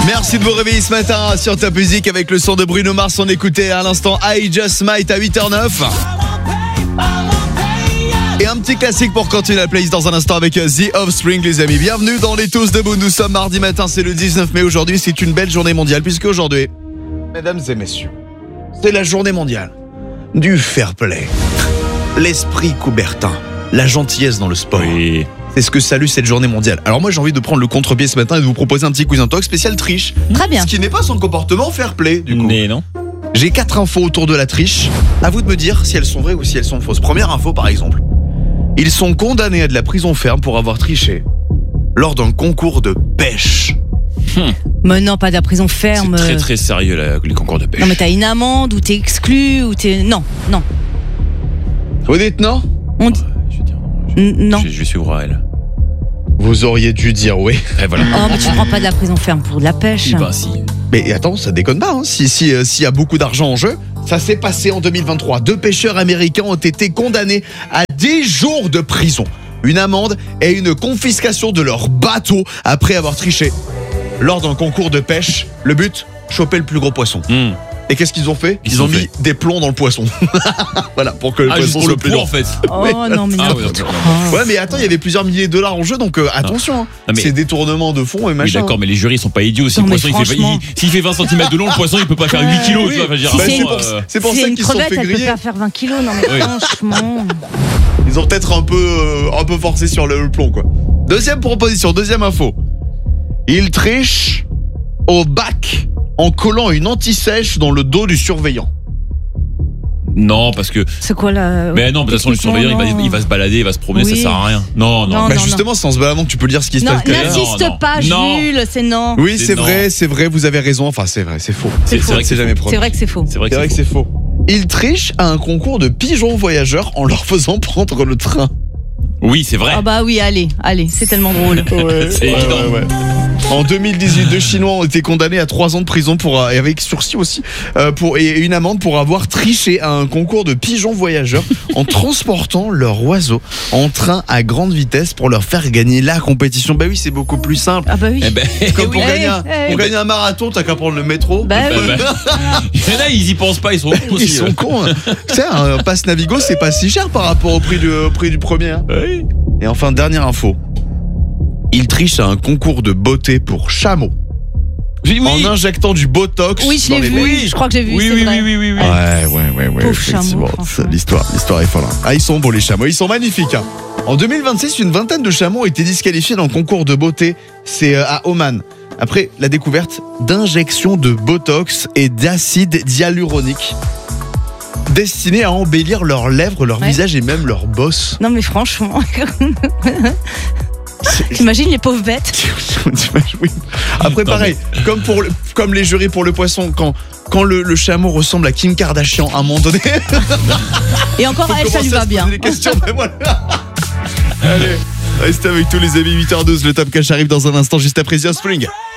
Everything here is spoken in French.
Merci de vous réveiller ce matin sur Top Music avec le son de Bruno Mars. On écoutait à l'instant I Just Might à 8h09. Et un petit classique pour continuer la playlist dans un instant avec The Offspring, les amis. Bienvenue dans les Tous Debout. Nous sommes mardi matin, c'est le 19 mai. Aujourd'hui, c'est une belle journée mondiale puisque aujourd'hui, mesdames et messieurs, c'est la journée mondiale du fair play. L'esprit coubertin, la gentillesse dans le sport. Oui. C'est ce que salue cette journée mondiale. Alors moi j'ai envie de prendre le contre-pied ce matin et de vous proposer un petit quiz talk spécial triche. Très bien. Ce qui n'est pas son comportement fair play du coup. Mais non. J'ai 4 infos autour de la triche. À vous de me dire si elles sont vraies ou si elles sont fausses. Première info par exemple. Ils sont condamnés à de la prison ferme pour avoir triché lors d'un concours de pêche. Mais non, pas de la prison ferme. C'est très très sérieux les concours de pêche. Non mais t'as une amende ou t'es exclu ou t'es... Non. Vous dites non ? On dit... Je vais dire non. Non. Je vais suivre elle. Vous auriez dû dire oui. Et voilà. Oh mais tu prends pas de la prison ferme pour de la pêche. Bah si. Mais attends, ça déconne pas. Hein. S'il y a beaucoup d'argent en jeu, ça s'est passé en 2023. 2 pêcheurs américains ont été condamnés à 10 jours de prison, une amende et une confiscation de leur bateau après avoir triché lors d'un concours de pêche. Le but, choper le plus gros poisson. Et qu'est-ce qu'ils ont fait ? Ils ont mis des plombs dans le poisson. Voilà, pour que le juste poisson pour soit le plus poids lourd. en fait. Oh non mais n'importe quoi. Ouais, mais attends, il y avait plusieurs milliers de dollars en jeu, donc attention. Hein. Non, mais- C'est détournement de fonds et Oui machin. d'accord, mais les jurys sont pas idiots. Si Non, le mais poisson franchement. s'il fait 20 cm de long, le poisson il peut pas faire 8 kilos. Oui. Tu vois, enfin, je veux dire, Si Bah, vraiment, c'est pour ça une qu'ils se sont crevette, fait elle peut griller. pas faire 20 kilos. Non mais Oui. franchement. Ils ont peut-être un peu forcé sur le plomb, quoi. Deuxième proposition, deuxième info. Ils trichent au bac en collant une anti-sèche dans le dos du surveillant. Non, parce que. C'est quoi là? Mais non, de toute façon, le surveillant il va se balader, il va se promener, Oui. ça sert à rien. Non. Non. Bah justement, c'est en se baladant que tu peux lire ce qui se Non, passe derrière. n'insiste Non, pas, non. Jules, c'est non. Oui, C'est c'est vrai, vous avez raison. Enfin, c'est vrai, c'est faux. C'est vrai que c'est jamais promis. C'est vrai que c'est faux. C'est vrai C'est vrai que que c'est faux. Ils trichent à un concours de pigeons voyageurs en leur faisant prendre le train. Oui, c'est vrai. Ah bah oui, allez, c'est tellement drôle. Ouais, C'est évident. En 2018, 2 Chinois ont été condamnés à 3 ans de prison et avec sursis aussi et une amende pour avoir triché à un concours de pigeons voyageurs en transportant leur oiseau en train à grande vitesse pour leur faire gagner la compétition. Bah oui, c'est beaucoup plus simple. Ah bah oui. Eh ben, Comme pour oui. gagner un marathon, t'as qu'à prendre le métro. Bah oui. il y en a, ils y pensent pas, ils sont cons Ils aussi. sont cons. Hein. Tu sais, un pass Navigo, c'est pas si cher par rapport au prix du premier. Hein. Oui. Et enfin, dernière info. Ils trichent à un concours de beauté pour chameaux en injectant du botox Oui, je dans l'ai les vu. mecs. Je crois que j'ai vu. Oui, c'est oui, vrai. oui. Ouais. Pauvre effectivement. chameau, franchement. L'histoire est folle. Hein. Ah, ils sont beaux les chameaux, ils sont magnifiques. Hein. En 2026, une vingtaine de chameaux ont été disqualifiés dans le concours de beauté. C'est à Oman. Après la découverte d'injections de botox et d'acide hyaluronique destinés à embellir leurs lèvres, leur Ouais. visage et même leur bosse. Non mais franchement. T'imagines les pauvres bêtes? Oui. Après, Non, pareil, comme les jurys pour le poisson, quand le chameau ressemble à Kim Kardashian à un moment donné. Et encore à elle, ça lui va bien. Des questions, mais voilà. Allez, restez avec tous les amis, 8h12, le Top Cash arrive dans un instant juste après The Offspring.